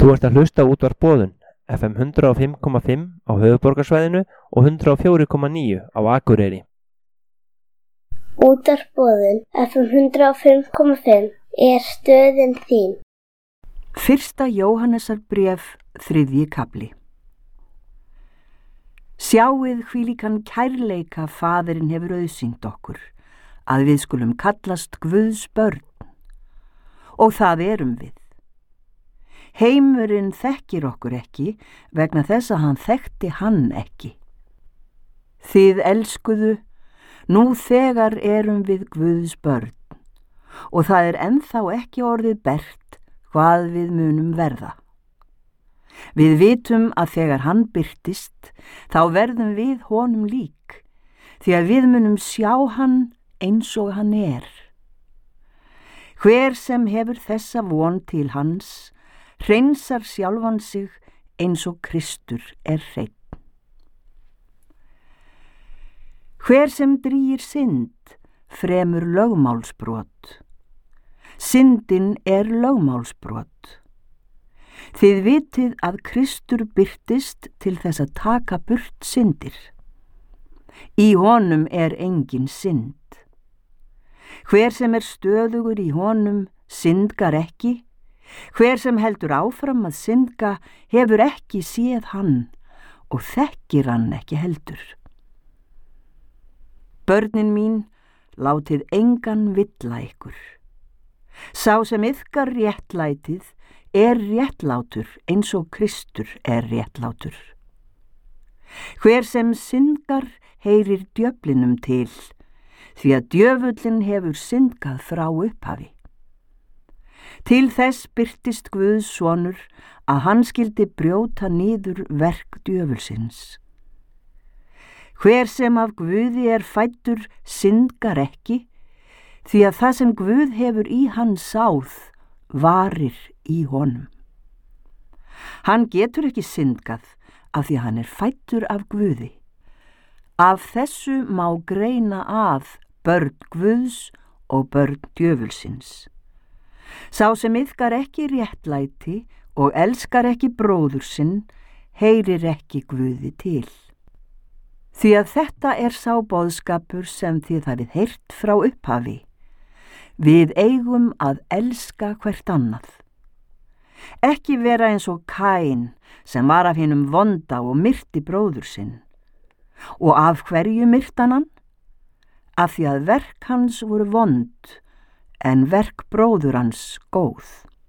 Þú ert að hlusta á útvarp Boðun, FM 105,5 á höfuðborgarsvæðinu og 104,9 á Akureyri. Útvarp Boðun, FM 105,5 er stöðin þín. Fyrsta Jóhannesarbréf, 3. kafli. Sjáið hvílíkan kærleika Faðirinn hefur auðsýnt okkur, að við skulum kallast Guðs börn, og það erum við. Heimurinn þekkir okkur ekki vegna þess að hann þekkti hann ekki. Þið elskuðu, nú þegar erum við Guðs börn, og það er ennþá ekki orðið bert hvað við munum verða. Við vitum að þegar hann birtist, þá verðum við honum lík, því að við munum sjá hann eins og hann er. Hver sem hefur þessa von til hans, hreinsar sjálfan sig eins og Kristur er hreinn. Hver sem drýgir synd, fremur lögmálsbrot. Syndin er lögmálsbrot. Þið vitið að Kristur birtist til þess að taka burt syndir. Í honum er engin synd. Hver sem er stöðugur í honum syndgar ekki. Hver sem heldur áfram að syndga hefur ekki séð hann og þekkir hann ekki heldur. Börnin mín, látið engan villa ykkur. Sá sem yðkar réttlætið er réttlátur eins og Kristur er réttlátur. Hver sem syndgar heyrir djöflinum til, því að djöfullin hefur syndgað frá upphafi. Til þess birtist Guðs sonur að hann skyldi brjóta niður verk djöfulsins. Hver sem af Guði er fæddur syndgar ekki, því að það sem Guð hefur í hann sáð varir í honum. Hann getur ekki syndgað af því að hann er fæddur af Guði. Af þessu má greina að börn Guðs og börn djöfulsins. Sá sem yðkar ekki réttlæti og elskar ekki bróður sinn, heyrir ekki Guði til. Því að þetta er sá boðskapur sem þið hafið heyrt frá upphafi. Við eigum að elska hvert annað. Ekki vera eins og Kain sem var af hinum vonda og myrti bróður sinn. Og af hverju myrtan hann? Af því að verk hans voru vond, en verk bróður hans góð.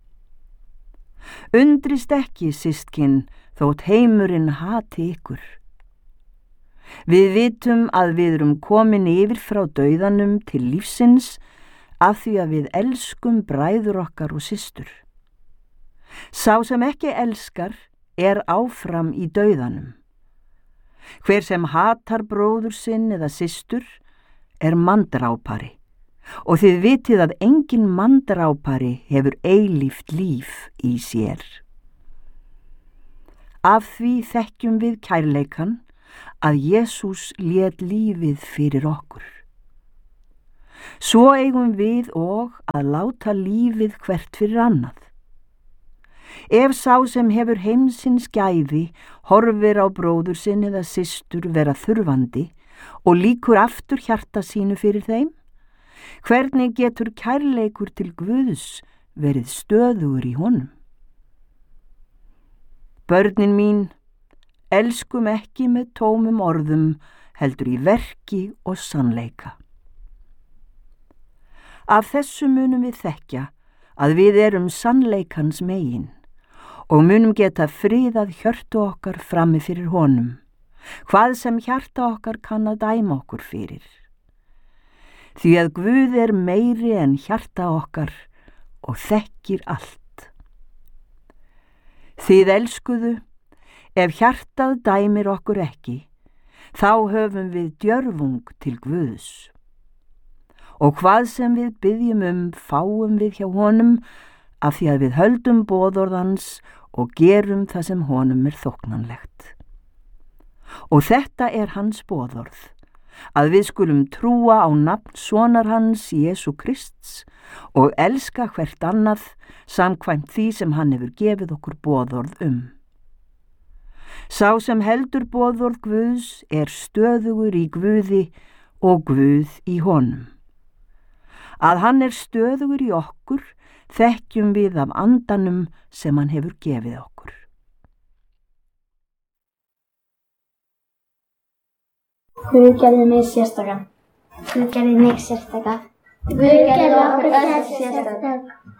Undrist ekki, systkin, þótt heimurinn hati ykkur. Við vitum að við erum komin yfir frá dauðanum til lífsins af því að við elskum bræður okkar og systur. Sá sem ekki elskar er áfram í dauðanum. Hver sem hatar bróður sinn eða systur er manndrápari. Og þið vitið að engin manndrápari hefur eilíft líf í sér. Af því þekkjum við kærleikan að Jesús lét lífið fyrir okkur. Svo eigum við og að láta lífið hvert fyrir annað. Ef sá sem hefur heimsins gæði horfir á bróður sinn eða systur vera þurfandi og líkur aftur hjarta sínu fyrir þeim, hvernig getur kærleikur til Guðs verið stöðugur í honum? Börnin mín, elskum ekki með tómum orðum, heldur í verki og sannleika. Af þessu munum við þekkja að við erum sannleikans megin og munum geta friðað hjörtu okkar frammi fyrir honum, hvað sem hjarta okkar kann að dæma okkur fyrir. Því að Guð er meiri en hjarta okkar og þekkir allt. Þið elskuðu, ef hjartað dæmir okkur ekki, þá höfum við djörfung til Guðs. Og hvað sem við biðjum fáum við hjá honum, af því að við höldum boðorðans og gerum það sem honum er þóknanlegt. Og þetta er hans boðorð, að við skulum trúa á nafn sonar hans Jesú Krists og elska hvert annað samkvæmt því sem hann hefur gefið okkur boðorð Sá sem heldur boðorð Guðs stöðugur í Guði og Guð í honum. Að hann stöðugur í okkur þekkjum við af andanum sem hann hefur gefið okkur. Guð gerði mig sérstaka. Guð gerði mig sérstaka. Guð gerði okkur öll sérstaka.